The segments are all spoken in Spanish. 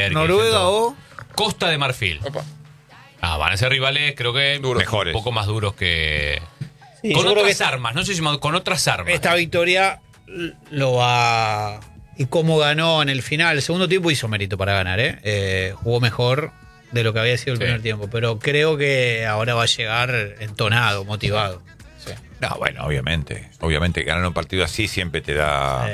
Albuquerque. Noruega o Costa de Marfil. Opa. Van a ser rivales, creo que Mejores. un poco más duros que... Sí, con yo creo otras que armas, no sé si con otras armas. esta victoria lo va... Y cómo ganó en el final. El segundo tiempo hizo mérito para ganar, ¿eh? Jugó mejor de lo que había sido el primer tiempo. Pero creo que ahora va a llegar entonado, motivado. Sí. No, bueno, obviamente. Obviamente ganar un partido así siempre te da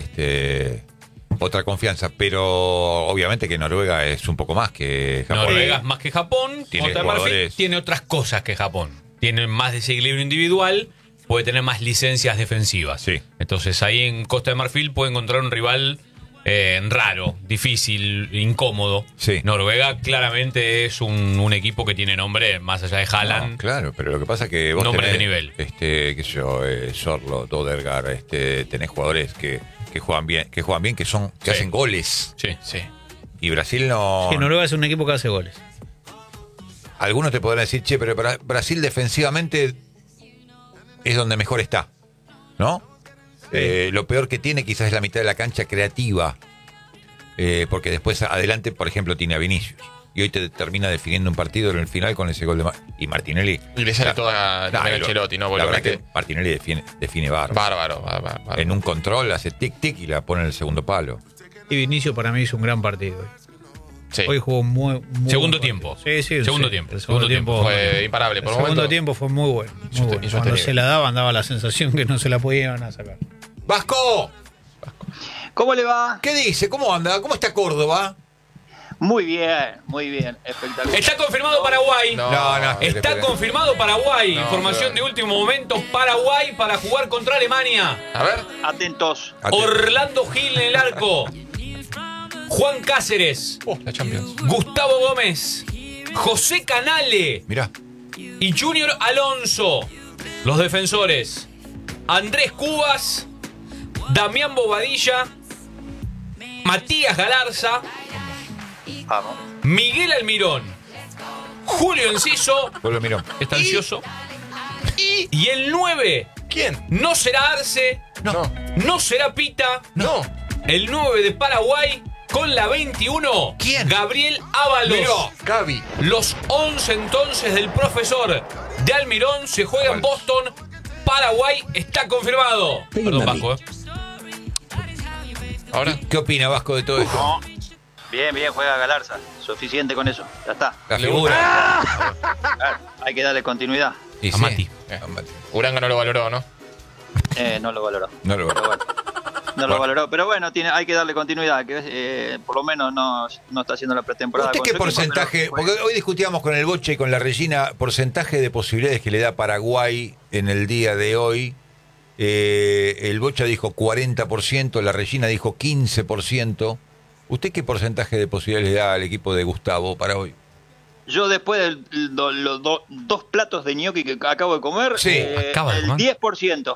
otra confianza. Pero obviamente que Noruega es un poco más que Japón. Noruega es más que Japón. Tiene Costa de Marfil jugadores- tiene otras cosas que Japón. Tiene más desequilibrio individual, puede tener más licencias defensivas. Sí. Entonces ahí en Costa de Marfil puede encontrar un rival raro, difícil, incómodo. Sí. Noruega claramente es un equipo que tiene nombre, más allá de Haaland. No, claro, pero lo que pasa es que vos Nombres tenés, de nivel. qué sé yo, Sorlo, Odegaard, tenés jugadores que juegan bien, que Sí. hacen goles. Sí. Sí. Y Brasil no. Sí, Noruega es un equipo que hace goles. Algunos te podrán decir, che, pero Brasil defensivamente es donde mejor está, ¿no? Lo peor que tiene quizás es la mitad de la cancha creativa, porque después adelante, por ejemplo, tiene a Vinicius. Y hoy te termina definiendo un partido en el final con ese gol de y Martinelli. Y le sale toda también a Ancelotti, ¿no? La verdad Porque que Martinelli define bárbaro. bárbaro. En un control hace tic-tic y la pone en el segundo palo. Y Vinicio para mí hizo un gran partido hoy. Sí. Hoy jugó muy Segundo buen tiempo. partido. Sí, Segundo sí. tiempo. El segundo tiempo Fue imparable. el Por segundo momento. tiempo fue muy bueno. Muy bueno. Cuando sostenido. se la daban, daba la sensación que no se la podían a sacar. ¡Vasco! ¿Cómo le va? ¿Qué dice? ¿Cómo anda? ¿Cómo está Córdoba? Muy bien, espectacular. Está confirmado Paraguay. No, Está confirmado Paraguay. No, Información pero- de último momento. Paraguay para jugar contra Alemania. A ver. Atentos. Orlando Gil en el arco. Juan Cáceres. La Champions. Gustavo Gómez. José Canale. Mirá. Y Junior Alonso. Los defensores. Andrés Cubas. Damián Bobadilla. Matías Galarza. Vamos. Miguel Almirón. Julio Enciso. Vuelve, miró. Está ansioso. Y el 9. ¿Quién? No será Arce. No. No será Pita. No. El 9 de Paraguay con la 21. ¿Quién? Gabriel Ábalos. Miró. Gaby. Los 11 entonces del profesor de Almirón se juega en Boston. Paraguay está confirmado. Perdón, Vasco. Ahora. ¿Qué opina Vasco de todo esto? No. Bien, juega Galarza. Suficiente con eso. Ya está. La figura. Claro, hay que darle continuidad. Y A Mati. A Mati. Uranga no lo valoró, ¿no? No lo valoró. No lo Pero veo. bueno. No lo valoró. Pero bueno, hay que darle continuidad. Que por lo menos no está haciendo la pretemporada. ¿Usted con qué su equipo, porcentaje? pero Porque hoy discutíamos con el Boche y con la Regina, porcentaje de posibilidades que le da Paraguay en el día de hoy. El Bocha dijo 40%, la Regina dijo 15%. ¿Usted qué porcentaje de posibilidades le da al equipo de Gustavo para hoy? Yo después de los dos platos de ñoqui que acabo de comer, Sí, acaba de el comer. 10%.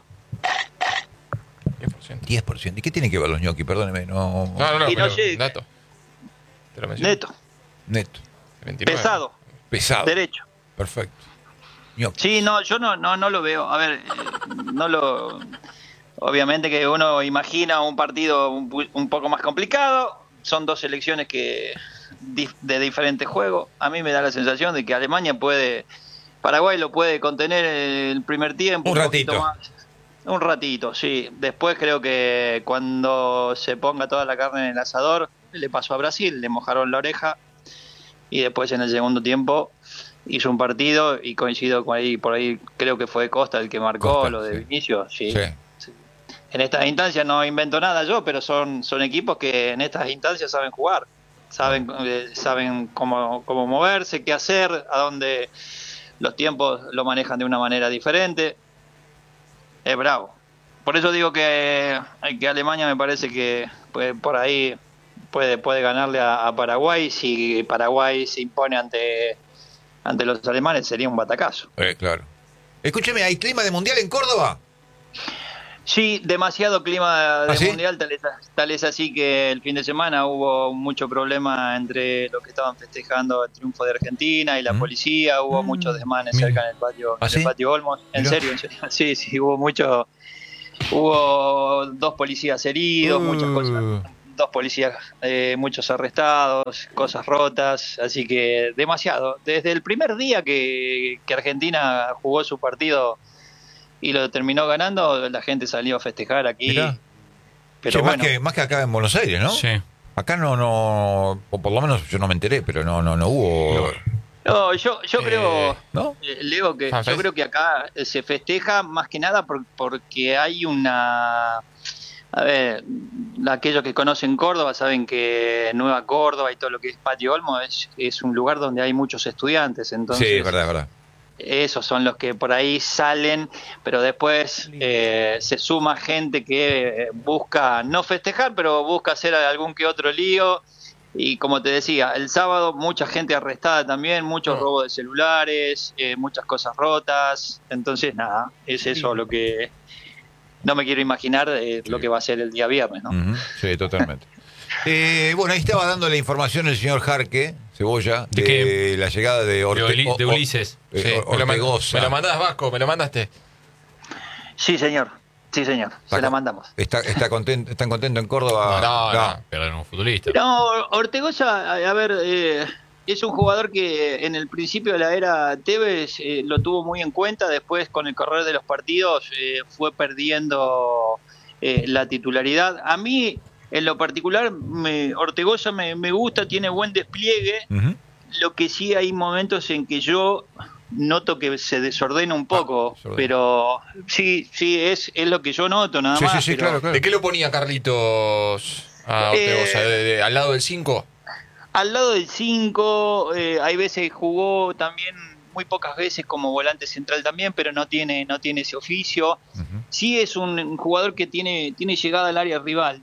10%. 10%. ¿Y qué tiene que ver los ñoquis? Perdóneme, no. No, Y no pero llega. dato. Te lo menciono. Neto. Neto. 29. Pesado. Pesado. Derecho. Perfecto. Ñoqui. Sí, no, yo no lo veo. A ver, no lo. Obviamente que uno imagina un partido un poco más complicado. Son dos selecciones de diferente juego. A mí me da la sensación de que Alemania Paraguay lo puede contener el primer tiempo. Un poquito ratito. más. Un ratito, sí. Después creo que cuando se ponga toda la carne en el asador, le pasó a Brasil, le mojaron la oreja y después en el segundo tiempo hizo un partido y coincido con ahí, por ahí creo que fue Costa el que marcó Costa, lo de sí. Vinicius. Sí. Sí. En estas instancias no invento nada yo, pero son equipos que en estas instancias saben jugar, saben cómo moverse, qué hacer, a dónde los tiempos lo manejan de una manera diferente. Es bravo. Por eso digo que Alemania me parece que por ahí puede ganarle a Paraguay. Si Paraguay se impone ante los alemanes sería un batacazo. Claro. Escúcheme, ¿hay clima de mundial en Córdoba? Sí, demasiado clima de ¿Ah, sí? mundial, tal es así que el fin de semana hubo mucho problema entre los que estaban festejando el triunfo de Argentina y la policía, hubo muchos desmanes Mira. cerca en el patio, ¿Ah, en el sí? patio Olmos. En Mirá. serio, sí, hubo dos policías heridos, muchas cosas. 2 policías, muchos arrestados, cosas rotas, así que demasiado. Desde el primer día que Argentina jugó su partido y lo terminó ganando, la gente salió a festejar aquí. Mirá. Pero Che, bueno, más que acá en Buenos Aires, ¿no? Sí. Acá no, o por lo menos yo no me enteré, pero no hubo. no, yo creo, ¿No? Leo, que Fanfest. yo creo que acá se festeja más que nada porque hay una... A ver, aquellos que conocen Córdoba saben que Nueva Córdoba y todo lo que es Patio Olmo es un lugar donde hay muchos estudiantes, entonces Sí, es verdad. esos son los que por ahí salen, pero después se suma gente que busca no festejar, pero busca hacer algún que otro lío. Y como te decía, el sábado mucha gente arrestada también, muchos robos de celulares, muchas cosas rotas. Entonces, nada, es eso lo que no me quiero imaginar lo que va a ser el día viernes, ¿no? Ujú, sí, totalmente. Bueno, ahí estaba dando la información el señor Jarque, Cebolla, ¿De de qué? la llegada de De Ulises. Sí, me lo Ortegoza. mandás, Vasco, me lo mandaste. Sí, señor. Sí, señor. Se la mandamos. ¿Están contentos en Córdoba? No. Pero era un futbolista. No, Ortegoza, a ver, es un jugador que en el principio de la era Tevez lo tuvo muy en cuenta, después con el correr de los partidos fue perdiendo la titularidad. A mí, en lo particular, Ortegoza me gusta, tiene buen despliegue, Ujú. lo que sí hay momentos en que yo noto que se desordena un poco, desordena. pero sí, es lo que yo noto nada Sí, más. sí, pero- claro. ¿De qué lo ponía Carlitos a Ortegoza? ¿Al lado del 5? Al lado del 5, hay veces jugó también, muy pocas veces como volante central también, pero no tiene ese oficio. Ujú. Sí es un jugador que tiene llegada al área rival.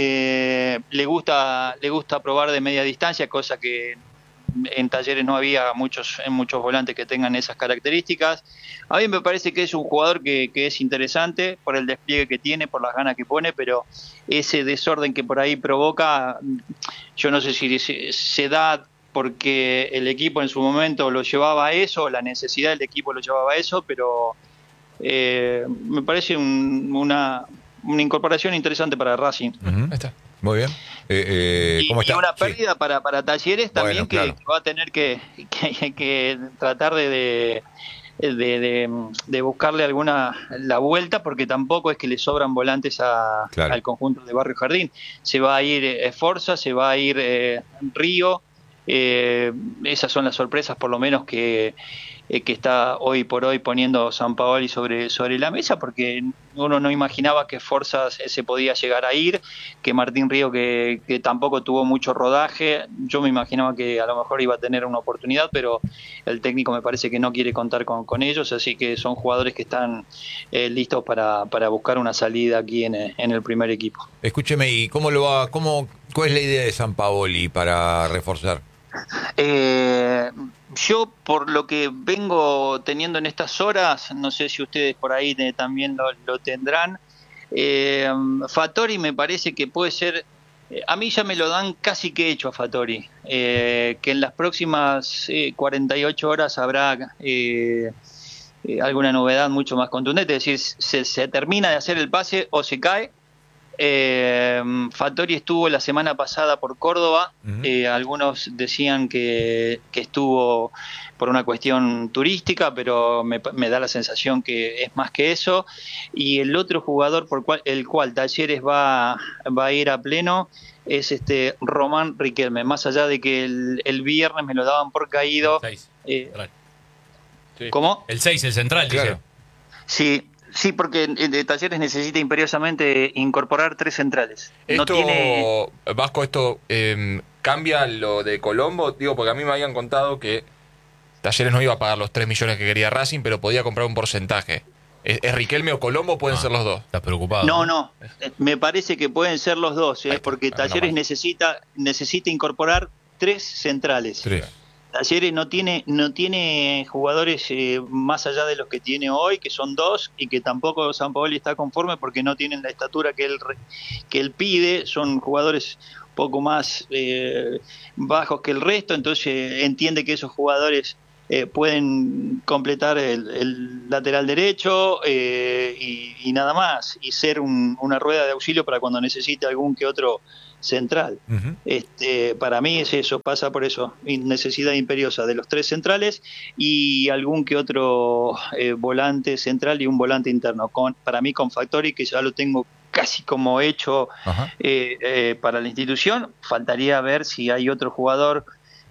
Le gusta probar de media distancia, cosa que en Talleres no había muchos volantes que tengan esas características. A mí me parece que es un jugador que es interesante por el despliegue que tiene, por las ganas que pone, pero ese desorden que por ahí provoca, yo no sé si se da porque el equipo en su momento lo llevaba a eso, la necesidad del equipo lo llevaba a eso, pero me parece una incorporación interesante para Racing. Ujú. Ahí está. Muy bien. ¿Cómo Y está? una Sí. pérdida para Talleres también, Bueno, claro. que va a tener que tratar de buscarle la vuelta, porque tampoco es que le sobran volantes Claro. al conjunto de Barrio Jardín. Se va a ir Forza, se va a ir Río. Esas son las sorpresas, por lo menos, que está hoy por hoy poniendo Sampaoli sobre la mesa, porque uno no imaginaba que Forza se podía llegar a ir, que Martín Río, que tampoco tuvo mucho rodaje. Yo me imaginaba que a lo mejor iba a tener una oportunidad, pero el técnico me parece que no quiere contar con ellos, así que son jugadores que están listos para buscar una salida aquí en el primer equipo. Escúcheme, ¿y cuál es la idea de San Paoli para reforzar? Yo, por lo que vengo teniendo en estas horas, no sé si ustedes por ahí también lo tendrán, Fattori me parece que puede ser, a mí ya me lo dan casi que hecho a Fattori, que en las próximas 48 horas habrá alguna novedad mucho más contundente, es decir, se termina de hacer el pase o se cae. Fattori estuvo la semana pasada por Córdoba. Ujú. Algunos decían que estuvo por una cuestión turística, pero me da la sensación que es más que eso. Y el otro jugador el cual Talleres va a ir a pleno es Román Riquelme, más allá de que el viernes me lo daban por caído. El 6. Sí. ¿Cómo? El 6, el central, Claro. Sí, porque de Talleres necesita imperiosamente incorporar 3 centrales. No Esto, tiene... Vasco, ¿cambia lo de Colombo? Digo, porque a mí me habían contado que Talleres no iba a pagar los 3 millones que quería Racing, pero podía comprar un porcentaje. ¿Es Riquelme o Colombo? Pueden ser los dos. Estás preocupado. No, me parece que pueden ser los dos, Ahí está, porque menos Talleres mal. necesita incorporar 3 centrales. 3. Talleres no tiene jugadores más allá de los que tiene hoy, que son 2, y que tampoco Sampaoli está conforme porque no tienen la estatura que él pide. Son jugadores poco más bajos que el resto, entonces entiende que esos jugadores pueden completar el lateral derecho y nada más, y ser una rueda de auxilio para cuando necesite algún que otro central. Para mí es eso, pasa por eso, necesidad imperiosa de los 3 centrales y algún que otro volante central y un volante interno, para mí con Factori, que ya lo tengo casi como hecho para la institución. Faltaría ver si hay otro jugador,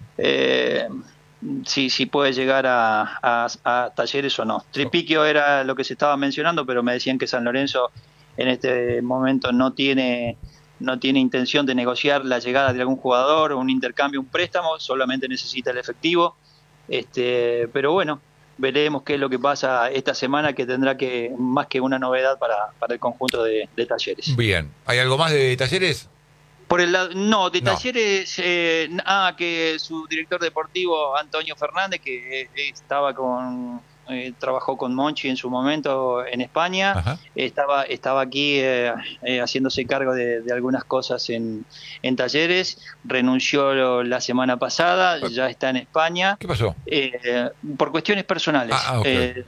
si puede llegar a Talleres o no. Tripiquio era lo que se estaba mencionando, pero me decían que San Lorenzo en este momento no tiene intención de negociar la llegada de algún jugador o un intercambio, un préstamo, solamente necesita el efectivo. Pero bueno, veremos qué es lo que pasa esta semana, que tendrá que más que una novedad para el conjunto de Talleres. Bien, ¿hay algo más de Talleres? Por el lado, Talleres, que su director deportivo Antonio Fernández, que estaba trabajó con Monchi en su momento en España, estaba aquí haciéndose cargo de algunas cosas en Talleres, renunció la semana pasada, ya está en España. ¿Qué pasó? Por cuestiones personales. Okay.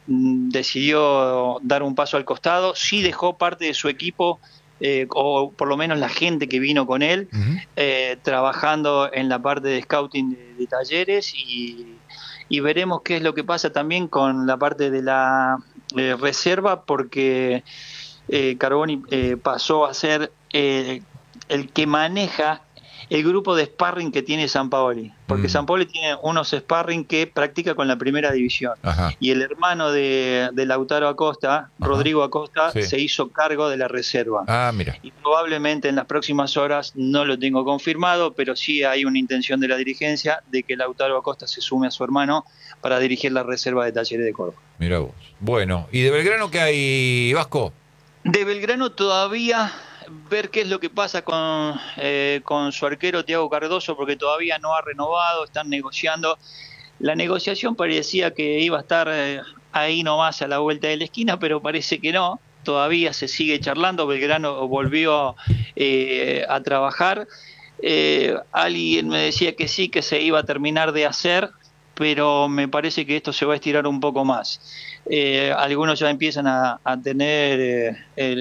Decidió dar un paso al costado, sí dejó parte de su equipo, o por lo menos la gente que vino con él, trabajando en la parte de scouting de Talleres, y veremos qué es lo que pasa también con la parte de la reserva, porque Carboni pasó a ser el que maneja el grupo de sparring que tiene Sampaoli, porque Sampaoli tiene unos sparring que practica con la primera división, y el hermano de Lautaro Acosta, Rodrigo Acosta, se hizo cargo de la reserva. Mira. Y probablemente en las próximas horas, no lo tengo confirmado, pero sí hay una intención de la dirigencia de que Lautaro Acosta se sume a su hermano para dirigir la reserva de Talleres de Córdoba. Mira vos. Bueno, ¿y de Belgrano qué hay, Vasco? De Belgrano todavía ver qué es lo que pasa con su arquero Thiago Cardoso, porque todavía no ha renovado, están negociando. La negociación parecía que iba a estar ahí nomás a la vuelta de la esquina, pero parece que no, todavía se sigue charlando. Belgrano volvió a trabajar, alguien me decía que sí, que se iba a terminar de hacer, pero me parece que esto se va a estirar un poco más. Algunos ya empiezan a tener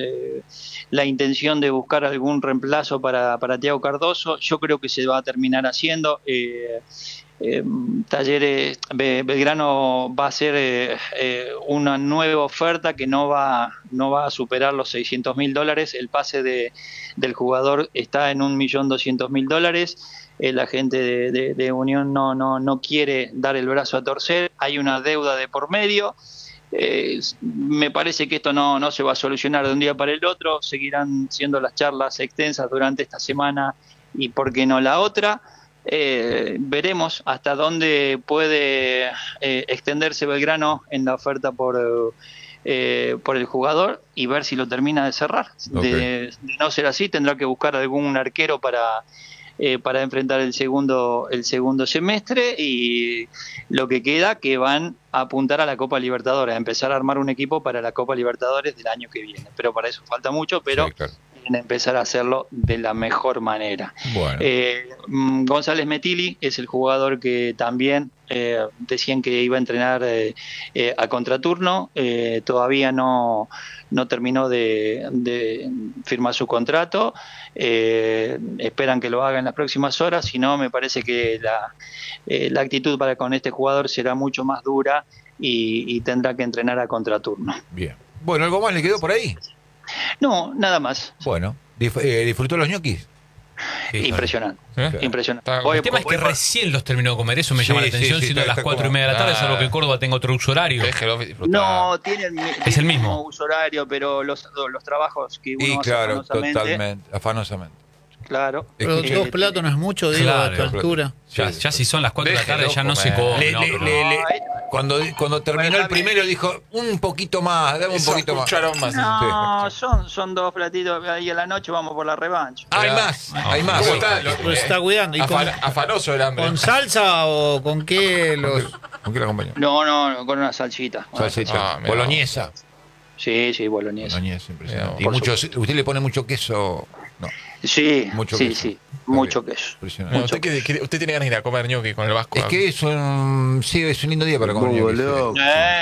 la intención de buscar algún reemplazo para Thiago Cardoso. Yo creo que se va a terminar haciendo. Belgrano va a hacer una nueva oferta que no va a superar los $600.000. El pase del jugador está en $1.200.000. La gente de Unión no quiere dar el brazo a torcer. Hay una deuda de por medio. Me parece que esto no se va a solucionar de un día para el otro. Seguirán siendo las charlas extensas durante esta semana y por qué no la otra. Veremos hasta dónde puede extenderse Belgrano en la oferta por el jugador y ver si lo termina de cerrar. De no ser así, tendrá que buscar algún arquero para enfrentar el segundo semestre, y lo que queda que van a apuntar a la Copa Libertadores, a empezar a armar un equipo para la Copa Libertadores del año que viene. Pero para eso falta mucho, pero quieren empezar a hacerlo de la mejor manera. Bueno. González Metilli es el jugador que también decían que iba a entrenar a contraturno, todavía no terminó de firmar su contrato, esperan que lo haga en las próximas horas, si no me parece que la actitud para con este jugador será mucho más dura y tendrá que entrenar a contraturno. Bien. Bueno, ¿algo más le quedó por ahí? No, nada más. Bueno, ¿disfrutó los ñoquis? Impresionante. Impresionante. El tema es que recién los terminó de comer, eso me llama la atención, siendo a las 4:30 de la tarde, salvo que Córdoba tenga otro uso horario. No, tiene el mismo uso horario, pero los trabajos que uno hace afanosamente. Claro. Pero 2 platos no es mucho, digo, a esta altura. Ya si son las 4 de la tarde ya no se come. Cuando terminó el primero dijo, un poquito más, dame un poquito más. No, son 2 platitos, ahí a la noche vamos por la revancha. Hay más. ¿Cómo está? Lo está cuidando. ¿Y Afanoso el hambre. con salsa o con qué ¿Con qué lo acompañó? No, con una salsita. Boloñesa. Sí, boloñesa. Impresionante. Y ¿usted le pone mucho queso? No. Sí, Mucho sí, queso. sí. Está Mucho bien. queso. Impresionante. Bueno, usted tiene ganas de ir a comer ñoqui con el Vasco. Es que es un lindo día para comer ñoquis, sí.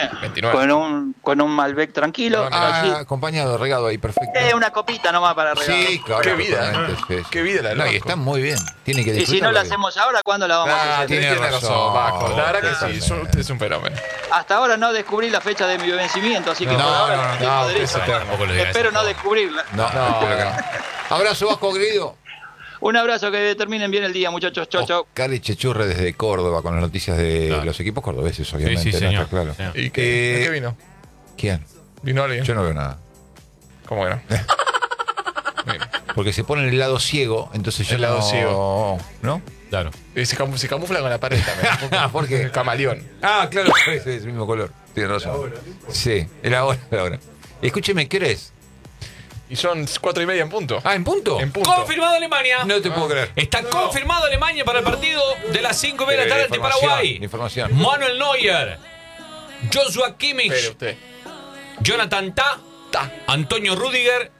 29. Con un Malbec tranquilo. Acompañado, regado ahí, perfecto. Una copita nomás para regalar. Sí, claro. Qué vida, totalmente, sí, sí. Qué vida la del No, y Vasco. está muy bien. Tiene que Y si no disfrutarlo la bien. hacemos ahora, ¿cuándo la vamos a hacer? tiene razón, Vasco. La verdad que totalmente. sí, usted es un fenómeno. Hasta ahora no descubrí la fecha de mi vencimiento, así que No, por ahora no, estoy no, podrido. usted es eterno. Tampoco le diga Espero eso, no por favor. descubrirla. No, espero que no. Abrazo, Vasco, querido. Un abrazo, que terminen bien el día, muchachos. Chau, chau. Cali Chechurre desde Córdoba con las noticias de Claro. los equipos cordobeses, obviamente. Sí, ¿no? señor. Está claro. Señor. ¿Y qué vino? ¿Quién? ¿Vino alguien? Yo no veo nada. ¿Cómo era? Mira. Porque se pone en el lado ciego, entonces yo El lado no... ciego. ¿No? Claro. Y se camufla con la pared también. ¿Por qué? El camaleón. Ah, claro, es el mismo color. Tiene razón. Sí, era ahora. Escúcheme, ¿qué hora es? Y son 4:30 en punto. Ah, ¿en punto? En punto. Confirmado Alemania. No te puedo creer. Está confirmado Alemania para el partido de las 5 de la tarde ante Información, Paraguay. información. Manuel Neuer, Joshua Espere Kimmich, usted. Jonathan Tah, Antonio Rudiger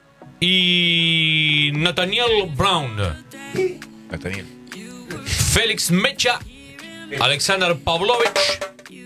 y Nathaniel Brown. Nathaniel. Félix Mecha, Alexander Pavlovich.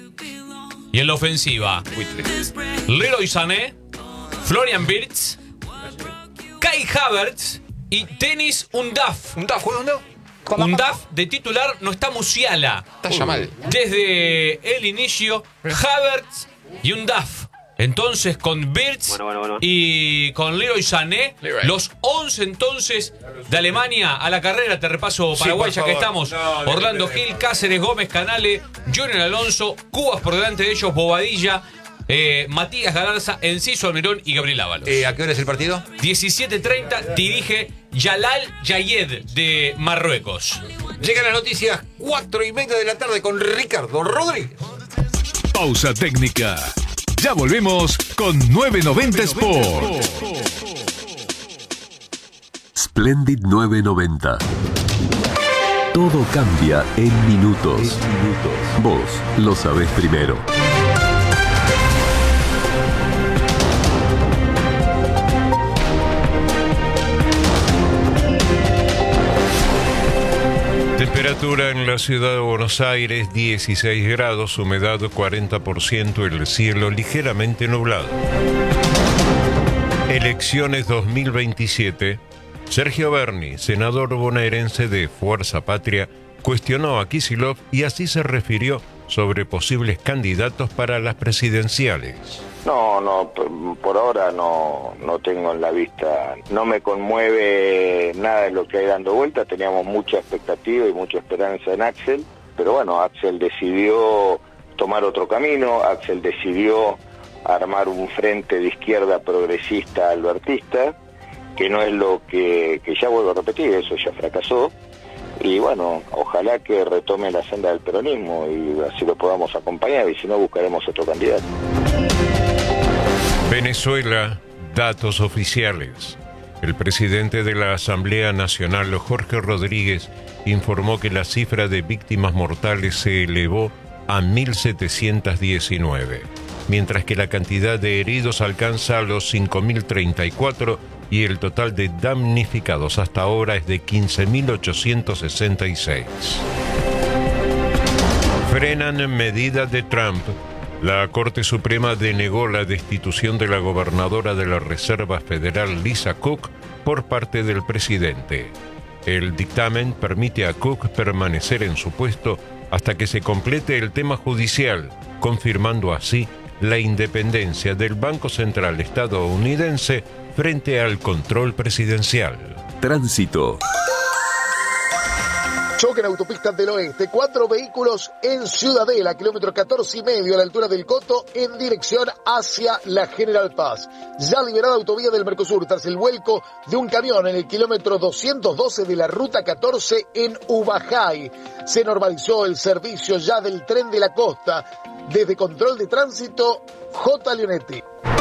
Y en la ofensiva, Leroy Sané, Florian Wirtz, Kai Havertz y Dennis Undav. ¿Un DAF? ¿Juega un DAF? Undav de titular no está Musiala. Está ya mal. Desde el inicio, Havertz y Undav. Entonces con Wirtz y con Leroy Sané, Leroy. los 11 entonces de Alemania a la carrera. Te repaso Paraguay, por ya que favor. estamos. Orlando Gil, Cáceres, Gómez, Canale, Junior Alonso, Cubas por delante de ellos, Bobadilla, Matías Galarza, Enciso Almirón y Gabriel Ábalos. ¿A qué hora es el partido? 17:30 dirige Yalal Yayed de Marruecos. Llegan las noticias 4:30 de la tarde con Ricardo Rodríguez. Pausa técnica. Ya volvemos con 990 Sport. Splendid 990. Todo cambia en minutos. Vos lo sabés primero. Temperatura en la ciudad de Buenos Aires 16 grados, humedad 40%, el cielo ligeramente nublado. Elecciones 2027. Sergio Berni, senador bonaerense de Fuerza Patria, cuestionó a Kicillof y así se refirió sobre posibles candidatos para las presidenciales. No, por ahora no tengo en la vista, no me conmueve nada de lo que hay dando vuelta, teníamos mucha expectativa y mucha esperanza en Axel, pero bueno, Axel decidió tomar otro camino, Axel decidió armar un frente de izquierda progresista albertista, que no es lo que ya vuelvo a repetir, eso ya fracasó, y bueno, ojalá que retome la senda del peronismo y así lo podamos acompañar, y si no buscaremos otro candidato. Venezuela, datos oficiales. El presidente de la Asamblea Nacional, Jorge Rodríguez, informó que la cifra de víctimas mortales se elevó a 1.719, mientras que la cantidad de heridos alcanza los 5.034 y el total de damnificados hasta ahora es de 15.866. Frenan medidas de Trump. La Corte Suprema denegó la destitución de la gobernadora de la Reserva Federal, Lisa Cook, por parte del presidente. El dictamen permite a Cook permanecer en su puesto hasta que se complete el tema judicial, confirmando así la independencia del Banco Central estadounidense frente al control presidencial. Tránsito. Choque en autopistas del oeste, 4 vehículos en Ciudadela, kilómetro 14,5 a la altura del Coto, en dirección hacia la General Paz. Ya liberada autovía del Mercosur tras el vuelco de un camión en el kilómetro 212 de la ruta 14 en Ubajay. Se normalizó el servicio ya del tren de la costa. Desde Control de Tránsito, J. Leonetti.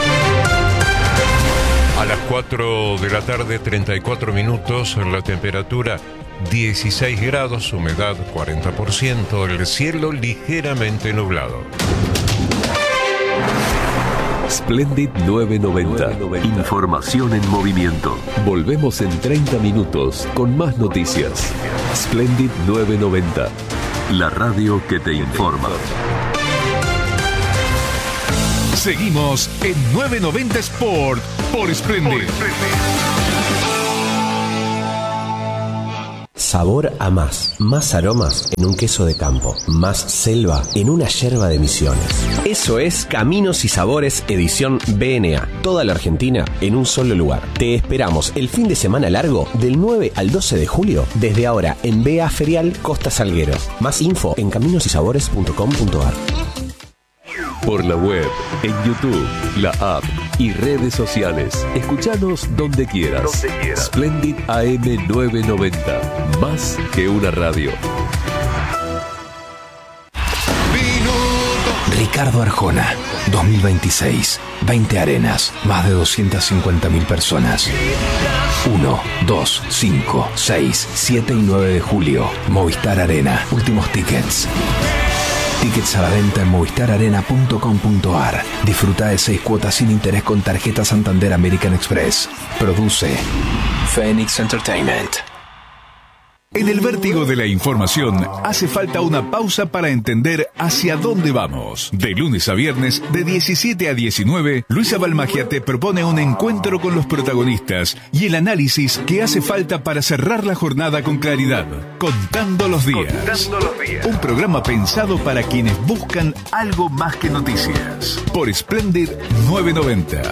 A las 4 de la tarde, 34 minutos, la temperatura 16 grados, humedad 40%, el cielo ligeramente nublado. Splendid 990. Información en movimiento. Volvemos en 30 minutos con más noticias. Splendid 990. La radio que te informa. Seguimos en 990 Sport por Splendid. Sabor a más. Más aromas en un queso de campo. Más selva en una yerba de Misiones. Eso es Caminos y Sabores edición BNA. Toda la Argentina en un solo lugar. Te esperamos el fin de semana largo del 9 al 12 de julio. Desde ahora en BA Ferial Costa Salguero. Más info en caminosysabores.com.ar. Por la web, en YouTube, la app y redes sociales. Escuchanos donde quieras. Splendid AM 990. Más que una radio. Ricardo Arjona, 2026. 20 arenas, más de 250.000 personas. 1, 2, 5, 6, 7 y 9 de julio. Movistar Arena. Últimos tickets. Tickets a la venta en movistararena.com.ar. Disfruta de 6 cuotas sin interés con tarjeta Santander American Express. Produce Phoenix Entertainment. En el vértigo de la información hace falta una pausa para entender hacia dónde vamos. De lunes a viernes, de 17 a 19, Luisa Balmagia te propone un encuentro con los protagonistas y el análisis que hace falta para cerrar la jornada con claridad. Contando los días. Un programa pensado para quienes buscan algo más que noticias. Por Splendid 990.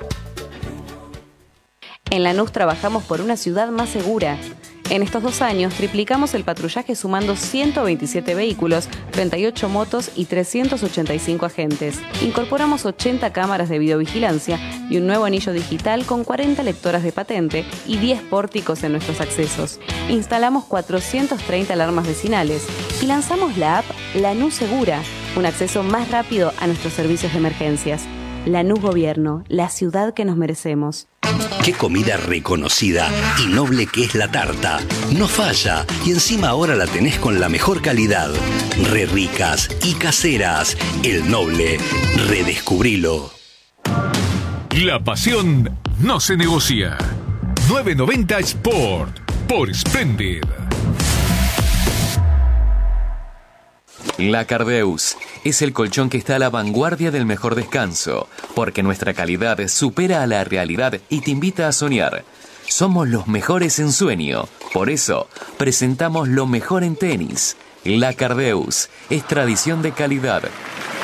En Lanús trabajamos por una ciudad más segura. En estos 2 años triplicamos el patrullaje sumando 127 vehículos, 38 motos y 385 agentes. Incorporamos 80 cámaras de videovigilancia y un nuevo anillo digital con 40 lectoras de patente y 10 pórticos en nuestros accesos. Instalamos 430 alarmas vecinales y lanzamos la app Lanús Segura, un acceso más rápido a nuestros servicios de emergencias. Lanús Gobierno, la ciudad que nos merecemos. Qué comida reconocida y noble que es la tarta. No falla y encima ahora la tenés con la mejor calidad. Re ricas y caseras. El Noble. Redescubrilo. La pasión no se negocia. 990 Sport por Splendid. La Cardeus es el colchón que está a la vanguardia del mejor descanso, porque nuestra calidad supera a la realidad y te invita a soñar. Somos los mejores en sueño, por eso presentamos lo mejor en tenis. La Cardeus es tradición de calidad.